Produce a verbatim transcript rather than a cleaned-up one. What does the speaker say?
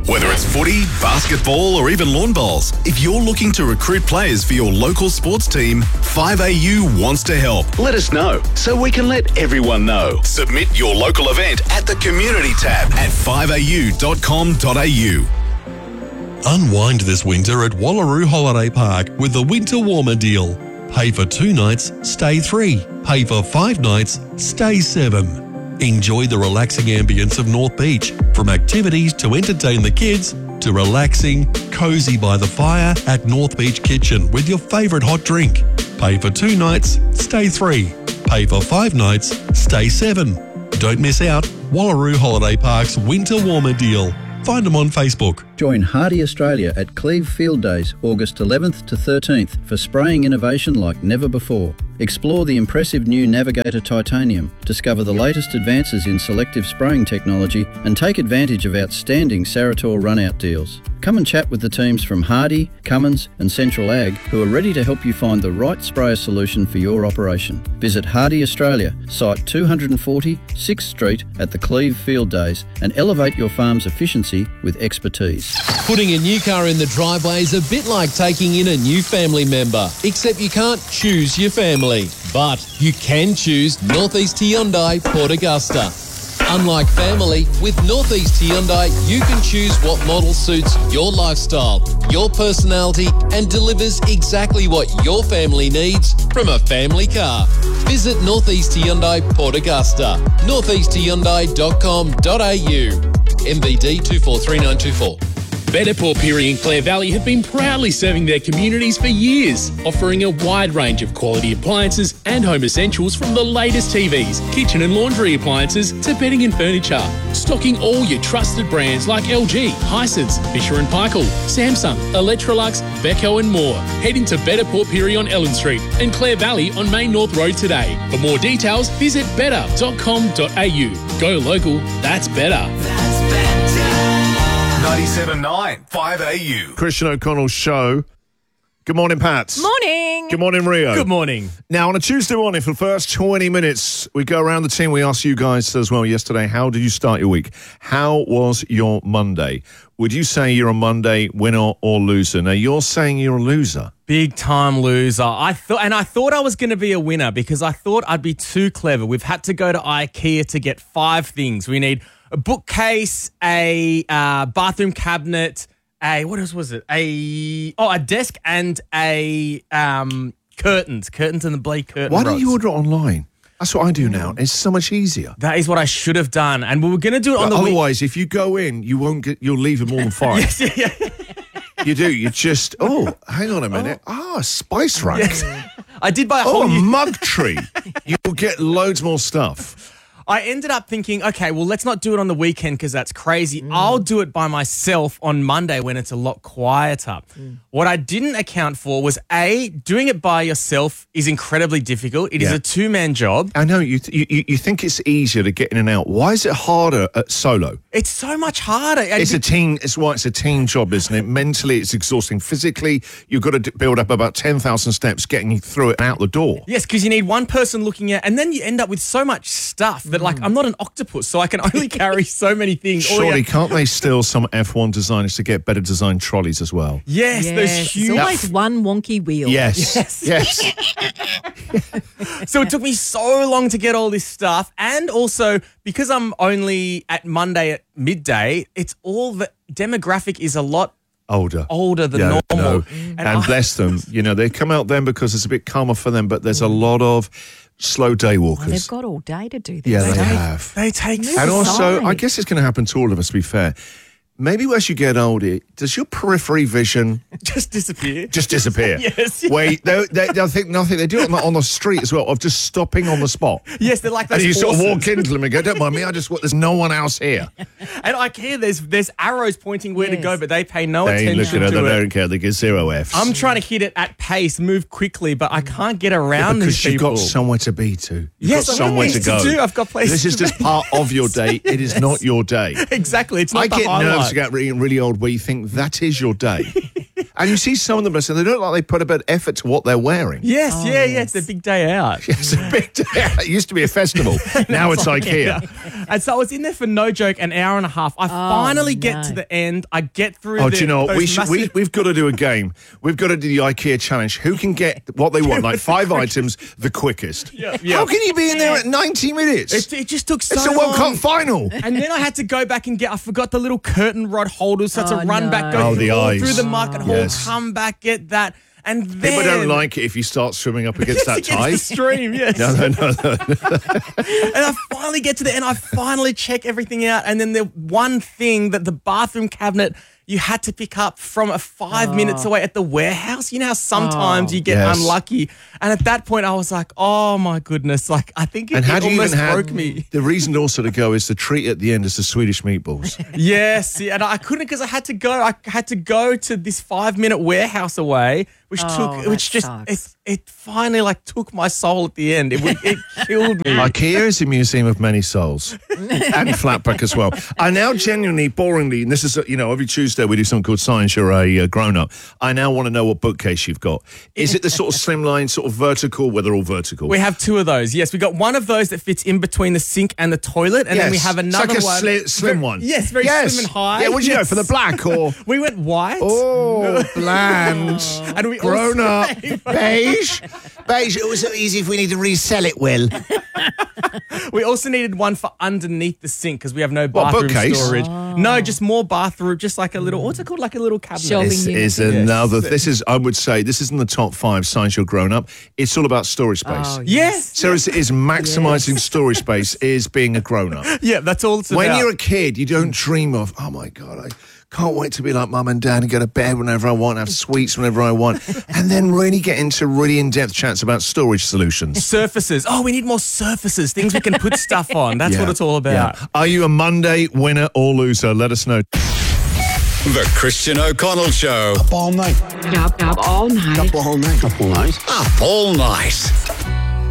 Whether it's footy, basketball or even lawn bowls, if you're looking to recruit players for your local sports team, five A U wants to help. Let us know so we can let everyone know. Submit your local event at the Community tab at five a u dot com dot a u. Unwind this winter at Wallaroo Holiday Park with the Winter Warmer deal. Pay for two nights, stay three. Pay for five nights, stay seven. Enjoy the relaxing ambience of North Beach, from activities to entertain the kids to relaxing, cosy by the fire at North Beach Kitchen with your favourite hot drink. Pay for two nights, stay three. Pay for five nights, stay seven. Don't miss out. Wallaroo Holiday Park's Winter Warmer deal. Find them on Facebook. Join Hardy Australia at Cleve Field Days, August eleventh to thirteenth, for spraying innovation like never before. Explore the impressive new Navigator Titanium, discover the latest advances in selective spraying technology, and take advantage of outstanding Sarator run-out deals. Come and chat with the teams from Hardy, Cummins and Central Ag, who are ready to help you find the right sprayer solution for your operation. Visit Hardy Australia, site two forty, sixth Street at the Cleve Field Days, and elevate your farm's efficiency with expertise. Putting a new car in the driveway is a bit like taking in a new family member, except you can't choose your family. But you can choose North East Hyundai Port Augusta. Unlike family, with North East Hyundai, you can choose what model suits your lifestyle, your personality, and delivers exactly what your family needs from a family car. Visit North East Hyundai Port Augusta, north east hyundai dot com dot a u. M B D two four three nine two four. Better Port Pirie and Clare Valley have been proudly serving their communities for years, offering a wide range of quality appliances and home essentials, from the latest T Vs, kitchen and laundry appliances to bedding and furniture. Stocking all your trusted brands like L G, Hisense, Fisher and Paykel, Samsung, Electrolux, Beko and more. Head into Better Port Pirie on Ellen Street and Clare Valley on Main North Road today. For more details, visit better dot com dot a u. Go local, that's better. That's better. ninety-seven point nine, five A U. Christian O'Connell's show. Good morning, Pat. Morning. Good morning, Rio. Good morning. Now, on a Tuesday morning, for the first twenty minutes, we go around the team. We asked you guys as well yesterday, how did you start your week? How was your Monday? Would you say you're a Monday winner or loser? Now, you're saying you're a loser. Big time loser. I thought, and I thought I was going to be a winner because I thought I'd be too clever. We've had to go to IKEA to get five things. We need a bookcase, a uh, bathroom cabinet, a what else was it? A oh, a desk and a um, curtains, curtains and the blade curtain. Why don't rods. you order it online? That's what I do now. It's so much easier. That is what I should have done, and we were going to do it on But the week. otherwise, if you go in, you won't get. You'll leave it more than five. Yes, yeah, yeah. You do. You just. Oh, hang on a minute. Ah, oh, a spice rack. Yes. I did buy a Oh, whole a new- mug tree. You'll get loads more stuff. I ended up thinking, okay, well, let's not do it on the weekend because that's crazy. Mm. I'll do it by myself on Monday when it's a lot quieter. Mm. What I didn't account for was, A, doing it by yourself is incredibly difficult. It yeah. is a two-man job. I know. You, th- you you think it's easier to get in and out. Why is it harder at solo? It's so much harder. It's a team. It's why it's a team job, isn't it? Mentally, it's exhausting. Physically, you've got to d- build up about ten thousand steps getting you through it and out the door. Yes, because you need one person looking at, and then you end up with so much stuff that, like, I'm not an octopus, so I can only carry so many things. Surely, can't they steal some F one designers to get better designed trolleys as well? Yes, yes those huge. It's always one wonky wheel. Yes, yes. yes. So it took me so long to get all this stuff, and also because I'm only at Monday at midday, it's all the demographic is a lot older, older than yeah, normal. No. And, and I, bless them, you know, they come out then because it's a bit calmer for them, but there's a lot of slow day walkers. Well, they've got all day to do this. Yeah, they, they have. They take Move And also, aside. I guess it's going to happen to all of us, to be fair. Maybe as you get older, does your periphery vision just disappear? Just disappear. Yes. Yeah. Wait, they, they, they'll think nothing. They do it on the, on the street as well, of just stopping on the spot. Yes, they're like those And you horses. sort of walk into them and go, don't mind me, I just, there's no one else here. And IKEA, there's there's arrows pointing where Yes. to go, but they pay no They attention look at it, to they it. don't care, they get zero Fs. I'm trying to hit it at pace, move quickly, but I can't get Yeah, around because these you've people. got somewhere to be to. You've Yes, got I've got somewhere to things go. to do. I've got places This is to just be. part of your day. It is not your day. Exactly, it's not I the get highlight. nervous about getting really old where you think that is your day. And you see some of them, and they don't look like they put a bit of effort to what they're wearing. Yes, Oh, yeah, yeah, yes. it's a big day out. It's a big day. It used to be a festival. Now it's IKEA. And so I was in there for no joke an hour and a half. I finally no. get to the end. I get through. Oh, the, do you know what? those We should, we, massive- we've got to do a game. We've got to do the IKEA challenge. Who can get what they want, like five items, the quickest? Yeah, yeah. How can you be in there at ninety minutes? It, it just took so it's a long. World Cup final. And then I had to go back and get, I forgot the little curtain rod holders. So I had Oh, to run no. back, go Oh, through, the all eyes. through the market hall, Yes. come back, get that. And then. People don't like it if you start swimming up against that Against tide. the stream, yes. No, no, no, no. And I finally get to the end. I finally check everything out. And then the one thing that the bathroom cabinet you had to pick up from a five minutes away at the warehouse. You know how sometimes you get Yes. unlucky. And at that point, I was like, oh my goodness. Like, I think it, And it how do you almost even have broke me. the reason also to go is the treat at the end is the Swedish meatballs. Yes. Yeah, and I couldn't because I had to go. I had to go to this five minute warehouse away, which Oh, took, that which just, sucks. it, it finally like took my soul at the end. It, would- it killed me. IKEA is a museum of many souls, and Flatback as well. I now genuinely, boringly, and this is, you know, every Tuesday we do something called Science You're a uh, Grown Up. I now want to know what bookcase you've got. Is it the sort of slimline, sort of vertical, where they're all vertical? We have two of those. Yes, we got one of those that fits in between the sink and the toilet, and then we Yes. have It's another like a one. sli- slim Very- one. Yes, very Yes. slim and high. Yeah, what do you Yes. know, for the black or? We went white. Oh, bland. And we Grown also- up. Beige. Beige. It was so easy if we need to resell it, Will. We also needed one for underneath the sink because we have no What, bathroom bookcase? storage. No, just more bathroom, just like a little. What's it called? Like a little cabinet. Shelving This unit. is another. This is, I would say, this is in the top five Science You're Grown Up. It's all about storage space. Oh, Yes. So is, is maximising storage space is being a grown up. Yeah, that's all it's When about. you're a kid, you don't dream of, oh my God, I can't wait to be like mum and dad and go to bed whenever I want, have sweets whenever I want, and then really get into really in-depth chats about storage solutions. Surfaces. Oh, we need more surfaces, things we can put stuff on. That's Yeah, what it's all about. yeah. Are you a Monday winner or loser? Let us know. The Christian O'Connell Show. All night. Up, up all night. Up all night. Up all night. Up all night.